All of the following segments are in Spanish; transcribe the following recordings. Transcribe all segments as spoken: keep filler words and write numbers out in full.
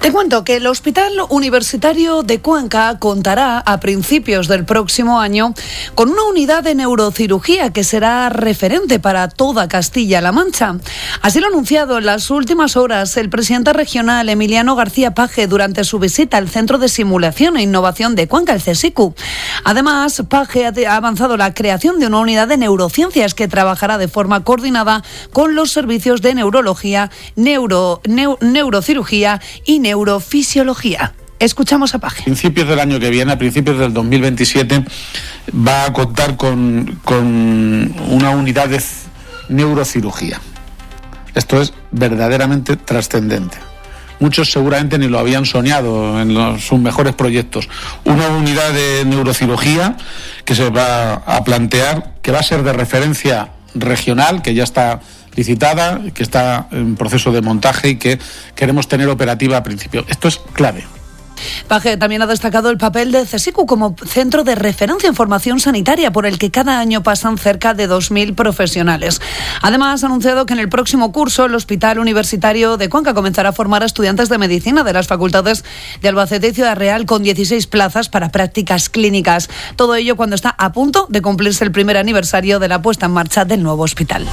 Te cuento que el Hospital Universitario de Cuenca contará a principios del próximo año con una unidad de neurocirugía que será referente para toda Castilla-La Mancha. Así lo ha anunciado en las últimas horas el presidente regional Emiliano García Paje durante su visita al Centro de Simulación e Innovación de Cuenca, el CSICU. Además, Paje ha avanzado la creación de una unidad de neurociencias que trabajará de forma coordinada con los servicios de neurología, neuro, neu, neurocirugía y neurocirugía. Neurofisiología. Escuchamos a Paje. A principios del año que viene, a principios del dos mil veintisiete, va a contar con, con una unidad de neurocirugía. Esto es verdaderamente trascendente. Muchos seguramente ni lo habían soñado en los, sus mejores proyectos. Una unidad de neurocirugía que se va a plantear, que va a ser de referencia regional, que ya está licitada, que está en proceso de montaje y que queremos tener operativa a principio. Esto es clave. Paje también ha destacado el papel de CSICU como centro de referencia en formación sanitaria por el que cada año pasan cerca de dos mil profesionales. Además, ha anunciado que en el próximo curso el Hospital Universitario de Cuenca comenzará a formar a estudiantes de medicina de las facultades de Albacete y Ciudad Real con dieciséis plazas para prácticas clínicas. Todo ello cuando está a punto de cumplirse el primer aniversario de la puesta en marcha del nuevo hospital.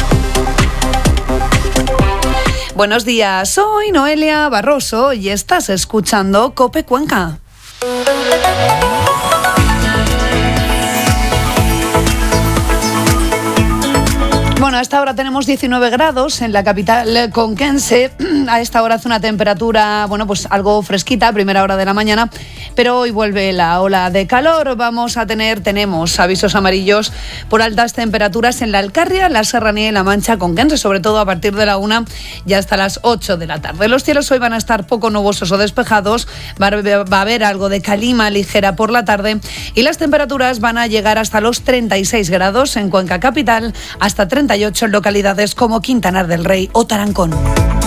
Buenos días, soy Noelia Barroso y estás escuchando COPE Cuenca. Bueno, a esta hora tenemos diecinueve grados en la capital conquense. A esta hora hace una temperatura, bueno, pues algo fresquita, a primera hora de la mañana, pero hoy vuelve la ola de calor. Vamos a tener, tenemos avisos amarillos por altas temperaturas en la Alcarria, la Serranía y la Mancha conquense, sobre todo a partir de la una y hasta las ocho de la tarde. Los cielos hoy van a estar poco nubosos o despejados, va a haber algo de calima ligera por la tarde y las temperaturas van a llegar hasta los treinta y seis grados en Cuenca capital, hasta treinta y ocho en localidades como Quintanar del Rey o Tarancón.